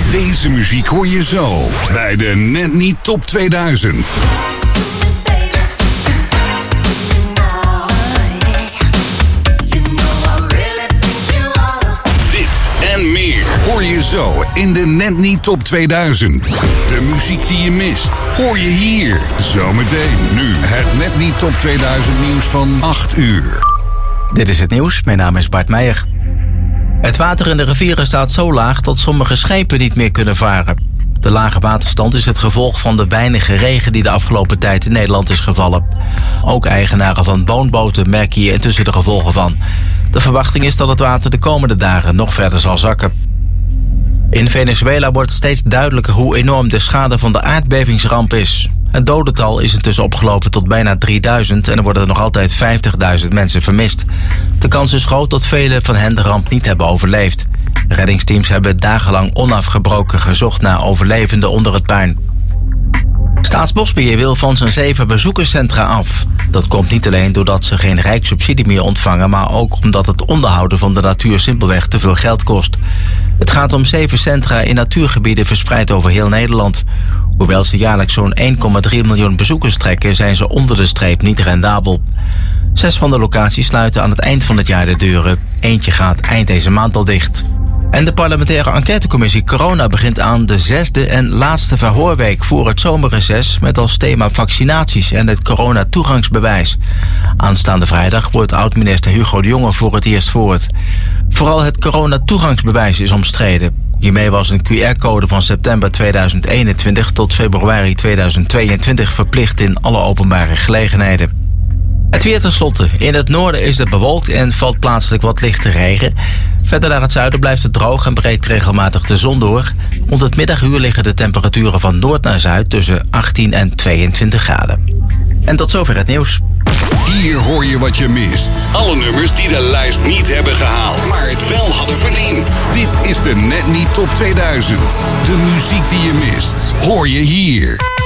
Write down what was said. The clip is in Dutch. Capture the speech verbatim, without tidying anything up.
Deze muziek hoor je zo bij de Net Niet Top tweeduizend. En meer hoor je zo in de Net Niet Top tweeduizend. De muziek die je mist, hoor je hier. Zometeen nu het Net Niet Top tweeduizend nieuws van acht uur. Dit is het nieuws, mijn naam is Bart Meijer. Het water in de rivieren staat zo laag dat sommige schepen niet meer kunnen varen. De lage waterstand is het gevolg van de weinige regen die de afgelopen tijd in Nederland is gevallen. Ook eigenaren van woonboten merken hier intussen de gevolgen van. De verwachting is dat het water de komende dagen nog verder zal zakken. In Venezuela wordt steeds duidelijker hoe enorm de schade van de aardbevingsramp is. Het dodental is intussen opgelopen tot bijna drieduizend en er worden er nog altijd vijftigduizend mensen vermist. De kans is groot dat velen van hen de ramp niet hebben overleefd. Reddingsteams hebben dagenlang onafgebroken gezocht naar overlevenden onder het puin. Staatsbosbeheer wil van zijn zeven bezoekerscentra af. Dat komt niet alleen doordat ze geen rijkssubsidie meer ontvangen, maar ook omdat het onderhouden van de natuur simpelweg te veel geld kost. Het gaat om zeven centra in natuurgebieden verspreid over heel Nederland. Hoewel ze jaarlijks zo'n één komma drie miljoen bezoekers trekken, zijn ze onder de streep niet rendabel. Zes van de locaties sluiten aan het eind van het jaar de deuren. Eentje gaat eind deze maand al dicht. En de parlementaire enquêtecommissie Corona begint aan de zesde en laatste verhoorweek voor het zomerreces met als thema vaccinaties en het coronatoegangsbewijs. Aanstaande vrijdag wordt oud-minister Hugo de Jonge voor het eerst voort. Vooral het coronatoegangsbewijs is omstreden. Hiermee was een Q R-code van september tweeduizend eenentwintig tot februari tweeduizend tweeëntwintig verplicht in alle openbare gelegenheden. Het weer tenslotte. In het noorden is het bewolkt en valt plaatselijk wat lichte regen. Verder naar het zuiden blijft het droog en breekt regelmatig de zon door. Rond het middaguur liggen de temperaturen van noord naar zuid tussen achttien en tweeëntwintig graden. En tot zover het nieuws. Hier hoor je wat je mist. Alle nummers die de lijst niet hebben gehaald, maar het wel hadden verdiend. Dit is de Net Niet Top tweeduizend. De muziek die je mist, hoor je hier.